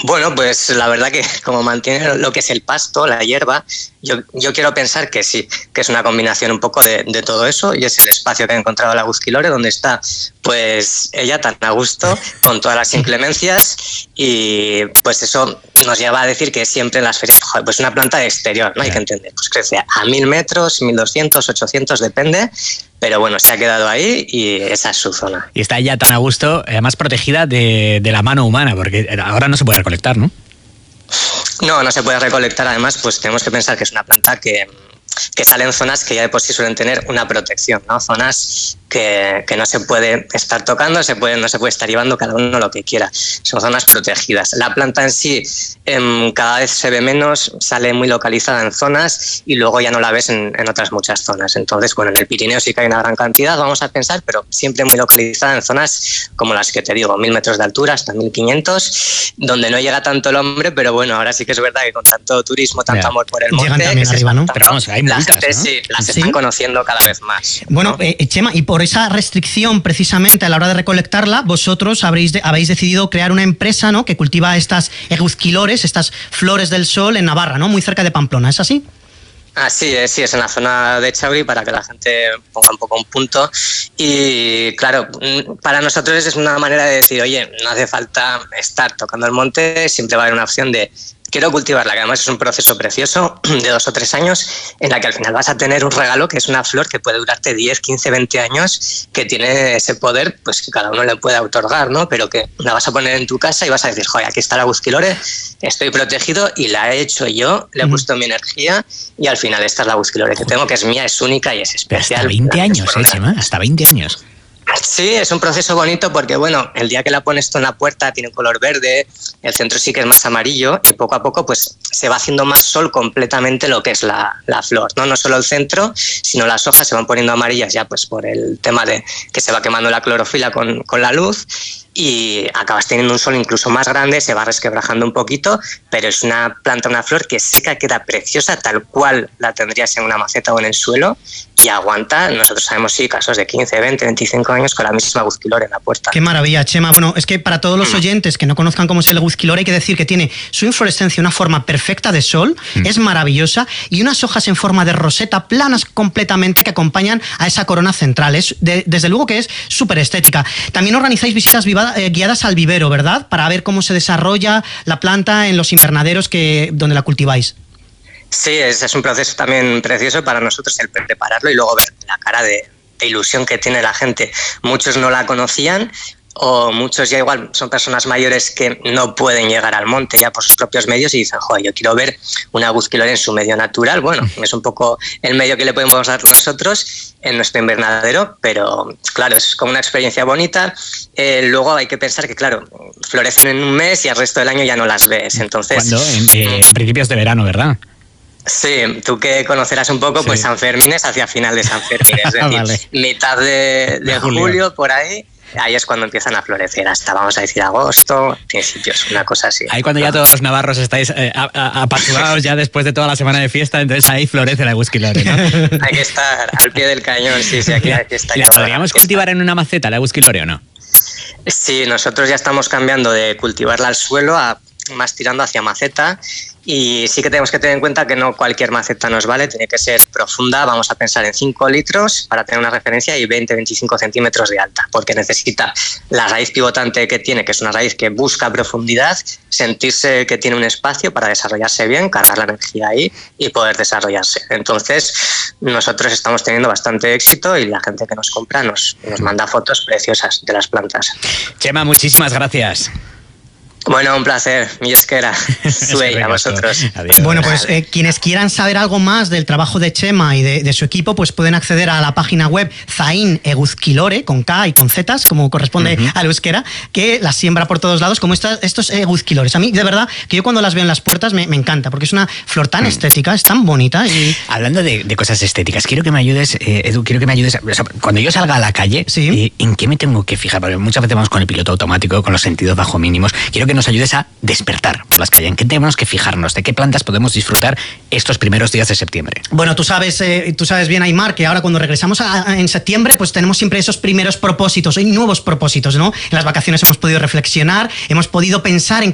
Bueno, pues la verdad que como mantiene lo que es el pasto, la hierba, yo quiero pensar que sí, que es una combinación un poco de todo eso, y es el espacio que ha encontrado la Gusquilore, donde está pues ella tan a gusto, con todas las inclemencias, y pues eso nos lleva a decir que siempre en las ferias, joder, pues una planta de exterior, ¿no? Hay que entender, pues crece a 1000 metros, 1200, 800, depende, pero bueno, se ha quedado ahí y esa es su zona. Y está ella tan a gusto, además protegida de la mano humana, porque ahora no se puede recolectar, ¿no? No se puede recolectar. Además, pues tenemos que pensar que es una planta que sale en zonas que ya de por sí suelen tener una protección, ¿no? Zonas que no se puede estar tocando, no se puede estar llevando cada uno lo que quiera. Son zonas protegidas. La planta en sí cada vez se ve menos, sale muy localizada en zonas y luego ya no la ves en otras muchas zonas. Entonces, bueno, en el Pirineo sí que hay una gran cantidad, vamos a pensar, pero siempre muy localizada en zonas como las que te digo, 1000 metros de altura hasta 1500, donde no llega tanto el hombre, pero bueno, ahora sí que es verdad que con tanto turismo, tanto amor por el monte, llegan también arriba, ¿no? Pero vamos, hay multas, la gente, ¿no? sí, las están conociendo cada vez más. Bueno, ¿no? Chema, y por esa restricción precisamente a la hora de recolectarla, vosotros habéis decidido crear una empresa, ¿no?, que cultiva estas Eguzquilores, estas flores del sol en Navarra, ¿no?, muy cerca de Pamplona, ¿es así? Así es, sí, es en la zona de Chauri, para que la gente ponga un poco un punto. Y claro, para nosotros es una manera de decir, oye, no hace falta estar tocando el monte, siempre va a haber una opción de quiero cultivarla, que además es un proceso precioso de 2 o 3 años, en la que al final vas a tener un regalo que es una flor que puede durarte 10, 15, 20 años, que tiene ese poder pues que cada uno le puede otorgar, ¿no? Pero que la vas a poner en tu casa y vas a decir, joder, aquí está la Gusquilore, estoy protegido y la he hecho yo, le he puesto mi energía y al final esta es la Gusquilore que tengo, que es mía, es única y es especial. Hasta 20 años, Chema, hasta 20 años. Sí, es un proceso bonito porque, bueno, el día que la pones tú en la puerta tiene un color verde, el centro sí que es más amarillo y poco a poco pues se va haciendo más sol completamente lo que es la flor, ¿no? No solo el centro, sino las hojas se van poniendo amarillas ya pues por el tema de que se va quemando la clorofila con la luz y acabas teniendo un sol incluso más grande, se va resquebrajando un poquito, pero es una planta, una flor que seca, queda preciosa tal cual la tendrías en una maceta o en el suelo y aguanta. Nosotros sabemos sí casos de 15, 20, 25 años con la misma Gusquilore en la puerta. Qué maravilla, Chema. Bueno, es que para todos los oyentes que no conozcan cómo es el Gusquilore hay que decir que tiene su inflorescencia, una forma perfecta de sol, es maravillosa y unas hojas en forma de roseta planas completamente que acompañan a esa corona central. Desde luego que es súper estética. También organizáis visitas guiadas al vivero, ¿verdad? Para ver cómo se desarrolla la planta en los invernaderos donde la cultiváis. Sí, es un proceso también precioso para nosotros el prepararlo y luego ver la cara de ilusión que tiene la gente. Muchos no la conocían o muchos ya igual son personas mayores que no pueden llegar al monte ya por sus propios medios y dicen, joder, yo quiero ver una Gusquilore en su medio natural. Bueno, es un poco el medio que le podemos dar nosotros en nuestro invernadero, pero claro, es como una experiencia bonita. Luego hay que pensar que, claro, florecen en un mes y al resto del año ya no las ves. Entonces, ¿cuándo? En principios de verano, ¿verdad? Sí, tú que conocerás un poco, pues San Fermín es hacia final de San Fermín, es decir, vale, mitad de julio por ahí. Ahí es cuando empiezan a florecer, hasta vamos a decir agosto, principios, una cosa así. Ahí cuando ya todos los navarros estáis apachurrados ya después de toda la semana de fiesta, entonces ahí florece la Gusquilore, ¿no? Hay que estar al pie del cañón, sí, aquí hay que estar. ¿La podríamos cultivar en una maceta, la Gusquilore, o no? Sí, nosotros ya estamos cambiando de cultivarla al suelo a más tirando hacia maceta. Y sí que tenemos que tener en cuenta que no cualquier maceta nos vale, tiene que ser profunda, vamos a pensar en 5 litros para tener una referencia y 20-25 centímetros de alta, porque necesita la raíz pivotante que tiene, que es una raíz que busca profundidad, sentirse que tiene un espacio para desarrollarse bien, cargar la energía ahí y poder desarrollarse. Entonces, nosotros estamos teniendo bastante éxito y la gente que nos compra nos manda fotos preciosas de las plantas. Chema, muchísimas gracias. Bueno, un placer, mi esquera. Suey, a vosotros. Adiós. Bueno, pues quienes quieran saber algo más del trabajo de Chema y de su equipo, pues pueden acceder a la página web Zain Eguzquilore, con K y con Z, como corresponde al euskera, que las siembra por todos lados, como estos Eguzquilores. A mí, de verdad, que yo cuando las veo en las puertas me encanta, porque es una flor tan estética, es tan bonita. Y... Hablando de cosas estéticas, quiero que me ayudes, Edu, o sea, cuando yo salga a la calle, ¿en qué me tengo que fijar? Porque muchas veces vamos con el piloto automático, con los sentidos bajo mínimos. Quiero que nos ayudes a despertar por las calles. ¿En qué tenemos que fijarnos? ¿De qué plantas podemos disfrutar estos primeros días de septiembre? Bueno, tú sabes bien, Aymar, que ahora cuando regresamos en septiembre, pues tenemos siempre esos primeros propósitos, hay nuevos propósitos, ¿no? En las vacaciones hemos podido reflexionar, hemos podido pensar en